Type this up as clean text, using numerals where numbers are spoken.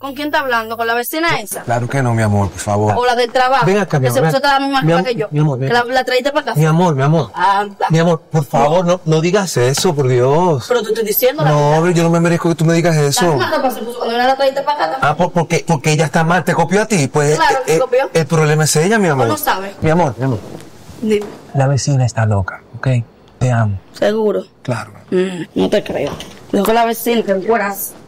¿Con quién está hablando? ¿Con la vecina esa? Claro que no, mi amor, por favor. ¿O la del trabajo? Ven acá, mi que amor. se puso la misma ropa que yo. Mi amor, ven. Que la traíste para acá. Mi amor. Anda. Mi amor, por favor, no digas eso, por Dios. Pero tú estoy diciendo la No, verdad. hombre, yo no me merezco que tú me digas La eso. misma ropa se puso cuando la traíste para acá. Ah, porque ella está mal, te copió a ti. Pues Claro que copió. el problema es ella, mi amor. No sabe. Mi amor. Dime. La vecina está loca, ¿ok? Te amo. Seguro. Claro. No te creo. Dejo con la vecina que encueras.